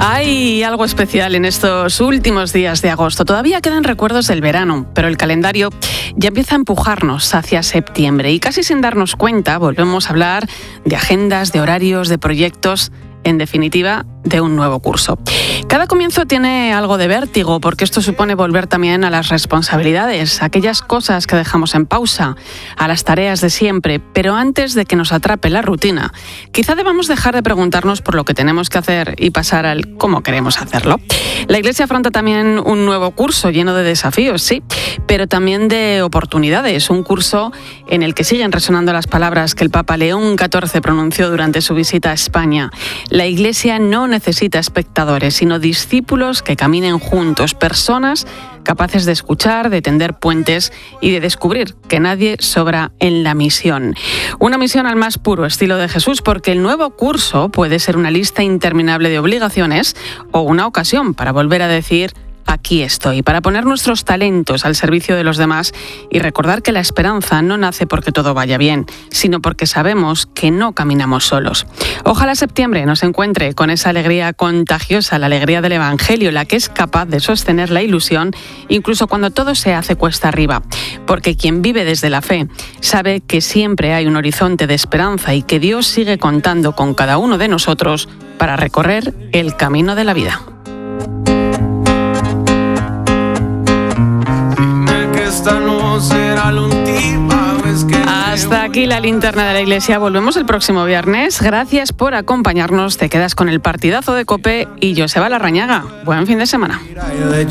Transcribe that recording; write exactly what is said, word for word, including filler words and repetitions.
Hay algo especial en estos últimos días de agosto. Todavía quedan recuerdos del verano, pero el calendario ya empieza a empujarnos hacia septiembre y casi sin darnos cuenta volvemos a hablar de agendas, de horarios, de proyectos, en definitiva, de un nuevo curso. Cada comienzo tiene algo de vértigo porque esto supone volver también a las responsabilidades, a aquellas cosas que dejamos en pausa, a las tareas de siempre, pero antes de que nos atrape la rutina, quizá debamos dejar de preguntarnos por lo que tenemos que hacer y pasar al cómo queremos hacerlo. La Iglesia afronta también un nuevo curso lleno de desafíos, sí, pero también de oportunidades, un curso en el que siguen resonando las palabras que el Papa León catorce pronunció durante su visita a España. La Iglesia no necesita espectadores, sino discípulos que caminen juntos, personas capaces de escuchar, de tender puentes y de descubrir que nadie sobra en la misión. Una misión al más puro estilo de Jesús, porque el nuevo curso puede ser una lista interminable de obligaciones o una ocasión para volver a decir: aquí estoy, para poner nuestros talentos al servicio de los demás y recordar que la esperanza no nace porque todo vaya bien, sino porque sabemos que no caminamos solos. Ojalá septiembre nos encuentre con esa alegría contagiosa, la alegría del Evangelio, la que es capaz de sostener la ilusión incluso cuando todo se hace cuesta arriba. Porque quien vive desde la fe sabe que siempre hay un horizonte de esperanza y que Dios sigue contando con cada uno de nosotros para recorrer el camino de la vida. Hasta aquí la linterna de la Iglesia. Volvemos el próximo viernes. Gracias por acompañarnos. Te quedas con el partidazo de COPE y Joseba Larrañaga. Buen fin de semana.